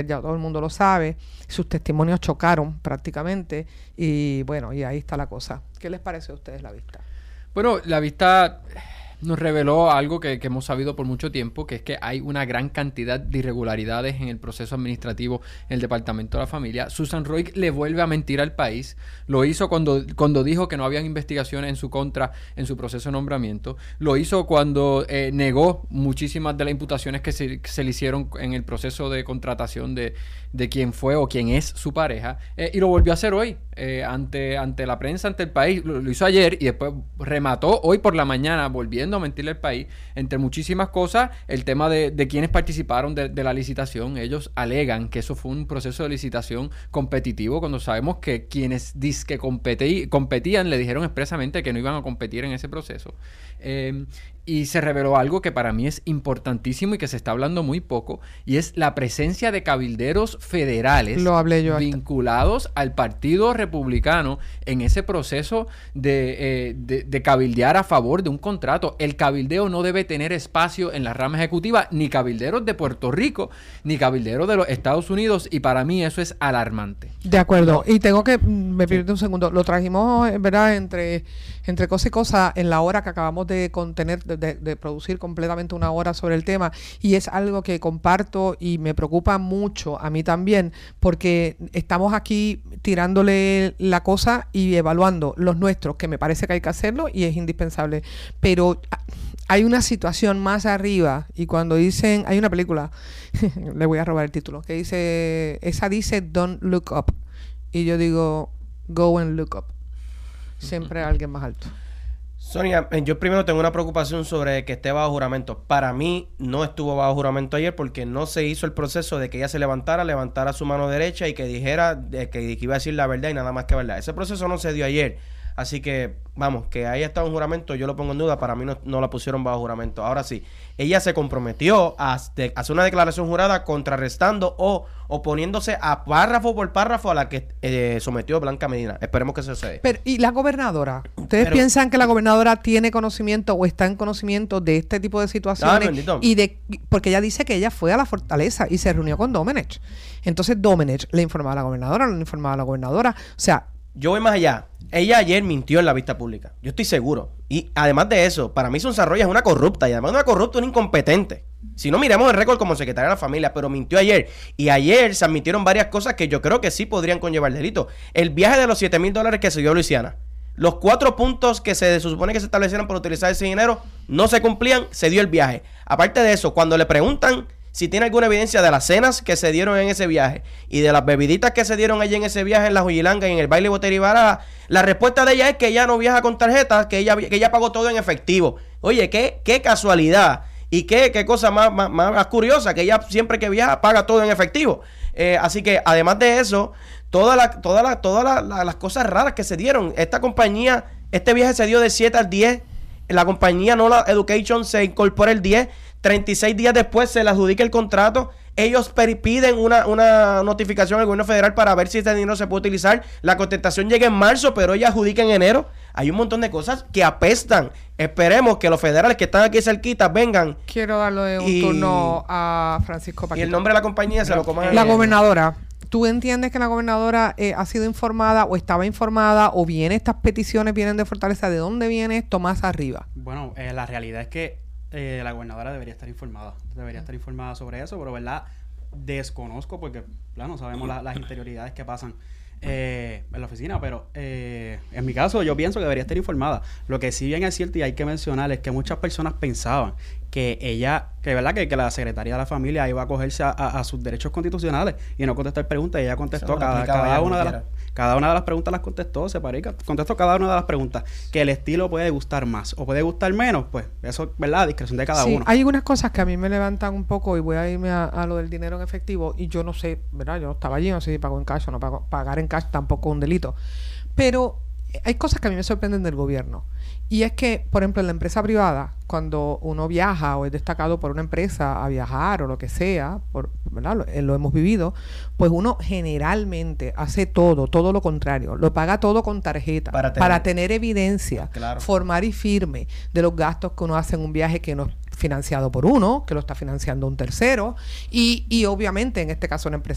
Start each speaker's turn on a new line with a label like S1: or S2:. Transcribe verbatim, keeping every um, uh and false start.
S1: ya todo el mundo lo sabe, sus testimonios chocaron prácticamente y bueno, y ahí está la cosa. ¿Qué les parece a ustedes la vista?
S2: Bueno, la vista nos reveló algo que, que hemos sabido por mucho tiempo, que es que hay una gran cantidad de irregularidades en el proceso administrativo en el Departamento de la Familia. Susan Roig le vuelve a mentir al país. Lo hizo cuando, cuando dijo que no habían investigaciones en su contra en su proceso de nombramiento. Lo hizo cuando eh, negó muchísimas de las imputaciones que se, que se le hicieron en el proceso de contratación de, de quién fue o quién es su pareja. Eh, y lo volvió a hacer hoy eh, ante, ante la prensa, ante el país. Lo, lo hizo ayer y después remató hoy por la mañana volviendo a mentirle al país, entre muchísimas cosas, el tema de, de quienes participaron de, de la licitación. Ellos alegan que eso fue un proceso de licitación competitivo, cuando sabemos que quienes dizque competí, competían le dijeron expresamente que no iban a competir en ese proceso. Eh, y se reveló algo que para mí es importantísimo y que se está hablando muy poco, y es la presencia de cabilderos federales
S1: Lo hablé yo
S2: vinculados hasta. al Partido Republicano en ese proceso de, eh, de, de cabildear a favor de un contrato. El cabildeo no debe tener espacio en la rama ejecutiva, ni cabilderos de Puerto Rico, ni cabilderos de los Estados Unidos, y para mí eso es alarmante.
S1: De acuerdo, y tengo que, me pierdo un segundo, lo trajimos, ¿verdad?, entre, entre cosa y cosa en la hora que acabamos de contener, de, de, de producir completamente una hora sobre el tema, y es algo que comparto y me preocupa mucho a mí también, porque estamos aquí tirándole la cosa y evaluando los nuestros, que me parece que hay que hacerlo y es indispensable, pero hay una situación más arriba, y cuando dicen, hay una película, le voy a robar el título, que dice, esa dice Don't Look Up, y yo digo Go and Look Up, siempre hay alguien más alto.
S3: Sonia, yo primero tengo una preocupación sobre que esté bajo juramento. Para mí no estuvo bajo juramento ayer porque no se hizo el proceso de que ella se levantara, levantara su mano derecha y que dijera de que, que iba a decir la verdad y nada más que verdad. Ese proceso no se dio ayer. Así que, vamos, que haya estado en juramento, yo lo pongo en duda. Para mí no, no la pusieron bajo juramento. Ahora sí, ella se comprometió a de, hacer una declaración jurada contrarrestando o oponiéndose a párrafo por párrafo a la que eh, sometió Blanca Medina. Esperemos que eso suceda.
S1: Pero, ¿y la gobernadora? ¿Ustedes
S3: Pero,
S1: piensan que la gobernadora tiene conocimiento o está en conocimiento de este tipo de situaciones?
S3: Ah,
S1: y de porque ella dice que ella fue a la Fortaleza y se reunió con Domenech. Entonces Domenech le informaba a la gobernadora, le informaba a la gobernadora. O sea...
S3: Yo voy más allá. Ella ayer mintió en la vista pública. Yo estoy seguro. Y además de eso, para mí Susan Roig es una corrupta. Y además de una corrupta, una incompetente. Si no, miremos el récord como secretaria de la familia. Pero mintió ayer. Y ayer se admitieron varias cosas que yo creo que sí podrían conllevar delito. El viaje de los siete mil dólares que se dio a Luisiana. Los cuatro puntos que se, se supone que se establecieron para utilizar ese dinero no se cumplían. Se dio el viaje. Aparte de eso, cuando le preguntan si tiene alguna evidencia de las cenas que se dieron en ese viaje y de las bebiditas que se dieron allí en ese viaje en la Juyilanga y en el baile Botera y Baraja, la respuesta de ella es que ella no viaja con tarjetas, que ella, que ella pagó todo en efectivo. Oye, qué, qué casualidad y qué, qué cosa más, más, más curiosa, que ella siempre que viaja paga todo en efectivo. Eh, así que además de eso, todas las toda la, toda la, la, las cosas raras que se dieron, esta compañía, este viaje se dio de siete al diez, la compañía Nola Education se incorpora el diez, treinta y seis días después se le adjudica el contrato. Ellos piden una, una notificación al gobierno federal para ver si este dinero se puede utilizar. La contestación llega en marzo, pero ella adjudica en enero. Hay un montón de cosas que apestan. Esperemos que los federales que están aquí cerquita vengan.
S1: Quiero darle un
S3: y,
S1: turno a Francisco Paquito.
S3: Y el nombre de la compañía se lo coman.
S1: La gobernadora. ¿Tú entiendes que la gobernadora eh, ha sido informada o estaba informada o bien estas peticiones vienen de Fortaleza? ¿De dónde viene esto más arriba?
S4: Bueno, eh, la realidad es que eh, la gobernadora debería estar informada. Debería estar informada sobre eso, pero verdad desconozco porque, claro, no sabemos la, las interioridades que pasan eh, en la oficina, pero eh, en mi caso yo pienso que debería estar informada. Lo que sí bien es cierto y hay que mencionar es que muchas personas pensaban que ella, que verdad que, que la secretaria de la familia iba a acogerse a, a, a sus derechos constitucionales y no contestar preguntas. Y ella contestó cada, cada una de las cada una de las preguntas las contestó, se paró y contestó cada una de las preguntas. Que el estilo puede gustar más o puede gustar menos, pues eso, ¿verdad? A discreción de cada
S1: sí,
S4: uno.
S1: Hay algunas cosas que a mí me levantan un poco y voy a irme a, a lo del dinero en efectivo y yo no sé, ¿verdad? Yo no estaba allí, no sé si pago en cash o no pago. Pagar en cash tampoco es un delito. Pero hay cosas que a mí me sorprenden del gobierno. Y es que, por ejemplo, en la empresa privada, cuando uno viaja o es destacado por una empresa a viajar o lo que sea, por, ¿verdad? Lo, lo hemos vivido, pues uno generalmente hace todo, todo lo contrario. Lo paga todo con tarjeta para tener, para tener evidencia, claro, formal y firme de los gastos que uno hace en un viaje que no es financiado por uno, que lo está financiando un tercero y, y obviamente en este caso una empresa